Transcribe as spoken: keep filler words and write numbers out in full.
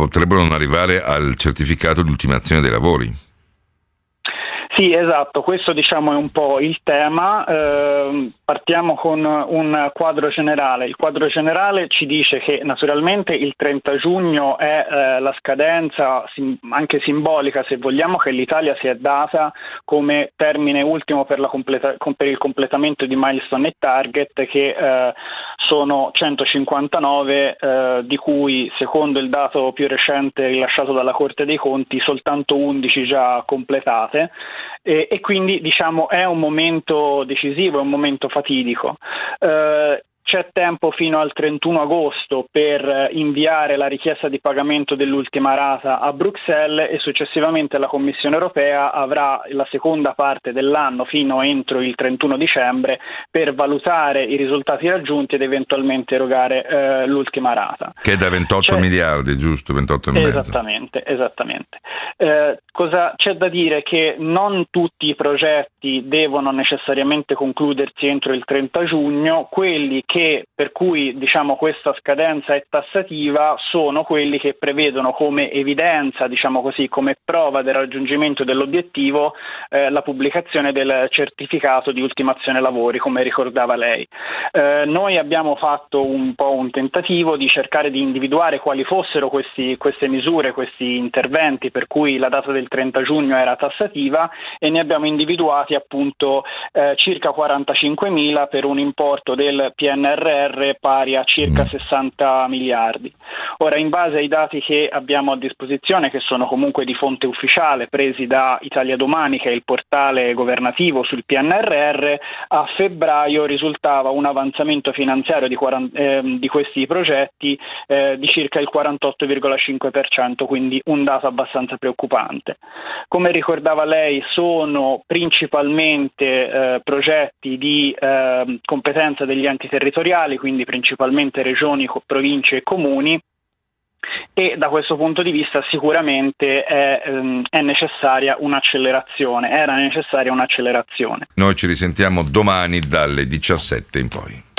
potrebbero non arrivare al certificato di ultimazione dei lavori. Sì, esatto, questo diciamo è un po' il tema. Eh, partiamo con un quadro generale. Il quadro generale ci dice che naturalmente il trenta giugno è eh, la scadenza sim- anche simbolica, se vogliamo, che l'Italia si è data come termine ultimo per, la completa- per il completamento di milestone e target, che eh, sono centocinquantanove, eh, di cui, secondo il dato più recente rilasciato dalla Corte dei Conti, soltanto undici già completate. E, e quindi diciamo è un momento decisivo, è un momento fatidico. Eh, C'è tempo fino al trentuno agosto per inviare la richiesta di pagamento dell'ultima rata a Bruxelles e successivamente la Commissione europea avrà la seconda parte dell'anno fino entro il trentuno dicembre per valutare i risultati raggiunti ed eventualmente erogare eh, l'ultima rata. Che è da ventotto c'è... miliardi, giusto? ventotto e mezzo. Esattamente, esattamente. Eh, cosa c'è da dire? Che non tutti i progetti devono necessariamente concludersi entro il trenta giugno, quelli che per cui diciamo questa scadenza è tassativa sono quelli che prevedono come evidenza, diciamo così, come prova del raggiungimento dell'obiettivo eh, la pubblicazione del certificato di ultimazione lavori, come ricordava lei. Eh, noi abbiamo fatto un po' un tentativo di cercare di individuare quali fossero questi, queste misure, questi interventi per cui la data del trenta giugno era tassativa, e ne abbiamo individuati appunto eh, circa quarantacinquemila per un importo del P N R R pari a circa sessanta miliardi. Ora, in base ai dati che abbiamo a disposizione, che sono comunque di fonte ufficiale, presi da Italia Domani, che è il portale governativo sul P N R R, a febbraio risultava un avanzamento finanziario di, quaranta, eh, di questi progetti eh, di circa il quarantotto virgola cinque per cento, quindi un dato abbastanza preoccupante. Come ricordava lei, sono principalmente eh, progetti di eh, competenza degli enti territoriali, quindi principalmente regioni, province e comuni, e da questo punto di vista sicuramente è, ehm, è necessaria un'accelerazione, era necessaria un'accelerazione. Noi ci risentiamo domani dalle diciassette in poi.